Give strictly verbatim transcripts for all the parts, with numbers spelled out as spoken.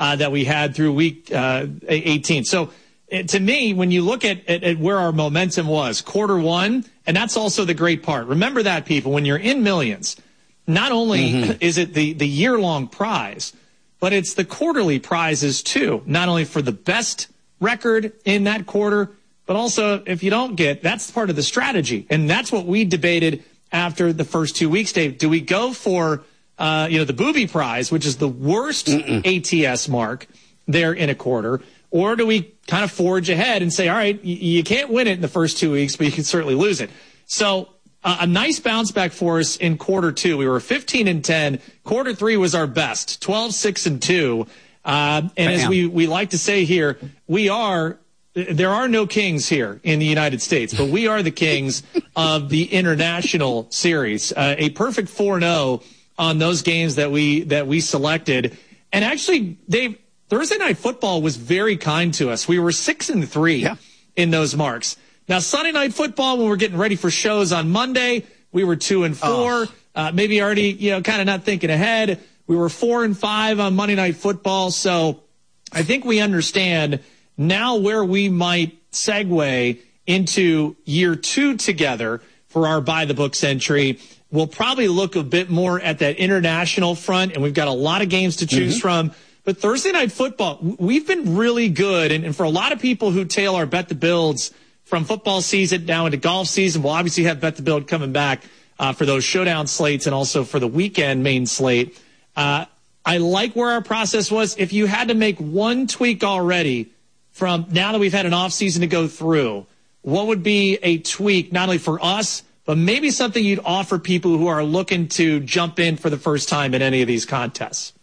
uh, that we had through week uh, eighteen. So uh, to me, when you look at, at, at where our momentum was, quarter one, and that's also the great part. Remember that, people, when you're in millions, not only mm-hmm. is it the, the year-long prize, but it's the quarterly prizes too, not only for the best record in that quarter, but also if you don't get, that's part of the strategy. And that's what we debated after the first two weeks, Dave. Do we go for, uh, you know, the booby prize, which is the worst Mm-mm. A T S mark there in a quarter, or do we kind of forge ahead and say, all right, y- you can't win it in the first two weeks, but you can certainly lose it. So uh, a nice bounce back for us in quarter two. We were fifteen and ten. Quarter three was our best, twelve, six and two. Uh, and Bam. as we, we like to say here, we are, there are no kings here in the United States, but we are the kings of the international series. Uh, a perfect four and oh on those games that we, that we selected. And actually, Dave, Thursday Night Football was very kind to us. We were six and three yeah. in those marks. Now, Sunday Night Football, when we're getting ready for shows on Monday, we were two and four, oh. uh, maybe already, you know, kind of not thinking ahead. We were four and five on Monday Night Football. So I think we understand now where we might segue into year two together for our By the Books entry. We'll probably look a bit more at that international front, and we've got a lot of games to choose mm-hmm. from. But Thursday Night Football, we've been really good. And, and for a lot of people who tail our Bet the Builds from football season now into golf season, we'll obviously have Bet the Build coming back uh, for those showdown slates and also for the weekend main slate. Uh, I like where our process was. If you had to make one tweak already from now that we've had an off season to go through, what would be a tweak not only for us, but maybe something you'd offer people who are looking to jump in for the first time in any of these contests?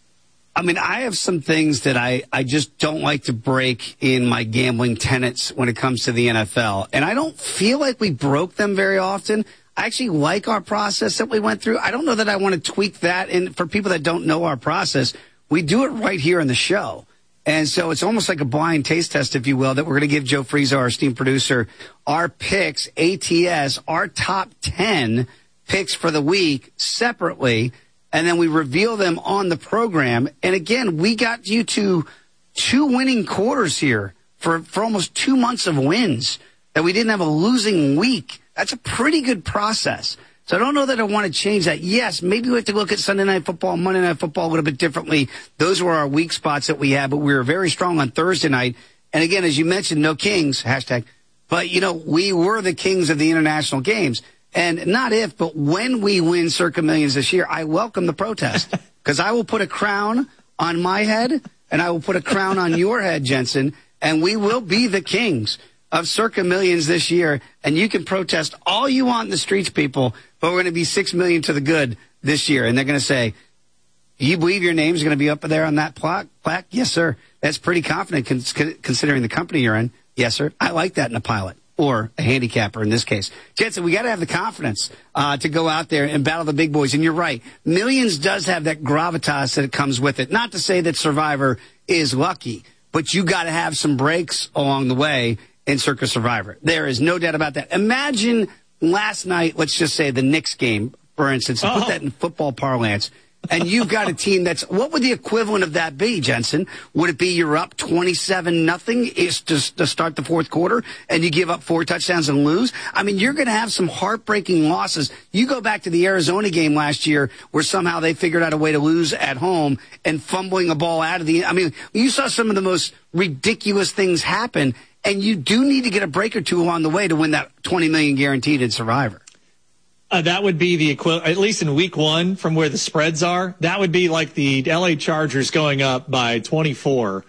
I mean, I have some things that I, I just don't like to break in my gambling tenets when it comes to the N F L. And I don't feel like we broke them very often. I actually like our process that we went through. I don't know that I want to tweak that. And for people that don't know our process, we do it right here in the show. And so it's almost like a blind taste test, if you will, that we're going to give Joe Frizo, our esteemed producer, our picks, A T S, our top ten picks for the week separately. And then we reveal them on the program. And again, we got you to two winning quarters here for, for almost two months of wins, that we didn't have a losing week. That's a pretty good process. So I don't know that I want to change that. Yes, maybe we have to look at Sunday Night Football, Monday Night Football a little bit differently. Those were our weak spots that we had, but we were very strong on Thursday night. And again, as you mentioned, no kings, hashtag. But, you know, we were the kings of the international games. And not if, but when we win Circa Millions this year, I welcome the protest. Because I will put a crown on my head, and I will put a crown on your head, Jensen, and we will be the kings of Circa Millions this year. And you can protest all you want in the streets, people, but we're going to be six million to the good this year. And they're going to say, do you believe your name's going to be up there on that plaque? plaque? Yes, sir. That's pretty confident cons- considering the company you're in. Yes, sir. I like that in a pilot. Or a handicapper in this case. Jensen, we got to have the confidence uh, to go out there and battle the big boys. And you're right. Millions does have that gravitas that comes with it. Not to say that Survivor is lucky, but you got to have some breaks along the way in Circa Survivor. There is no doubt about that. Imagine last night, let's just say the Knicks game, for instance, and put that in football parlance. And you've got a team that's, what would the equivalent of that be, Jensen? Would it be you're up twenty-seven nothing is to, to start the fourth quarter and you give up four touchdowns and lose? I mean, you're going to have some heartbreaking losses. You go back to the Arizona game last year where somehow they figured out a way to lose at home and fumbling a ball out of the, I mean, you saw some of the most ridiculous things happen, and you do need to get a break or two along the way to win that twenty million guaranteed in Survivor. Uh, that would be the equivalent, at least in week one, from where the spreads are. That would be like the L A Chargers going up by twenty-four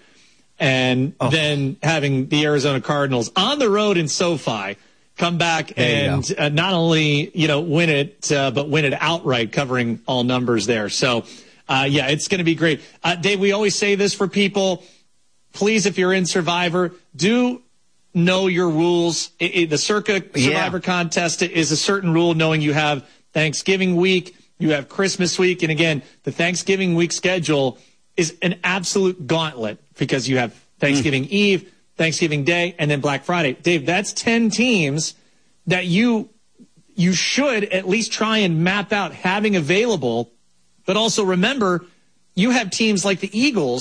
and oh. then having the Arizona Cardinals on the road in SoFi come back there and uh, not only, you know, win it, uh, but win it outright, covering all numbers there. So, uh, yeah, it's going to be great. Uh, Dave, we always say this for people. Please, if you're in Survivor, do know your rules. It, it, the Circa Survivor yeah. contest is a certain rule, knowing you have Thanksgiving week, you have Christmas week, and again, the Thanksgiving week schedule is an absolute gauntlet because you have Thanksgiving mm. Eve, Thanksgiving Day, and then Black Friday. Dave, that's ten teams that you you should at least try and map out having available, but also remember, you have teams like the Eagles